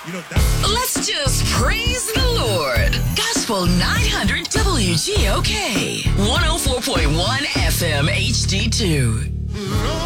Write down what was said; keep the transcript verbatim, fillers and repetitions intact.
You know, that's... Let's just praise the Lord. Gospel nine hundred W G O K. one oh four point one F M H D two.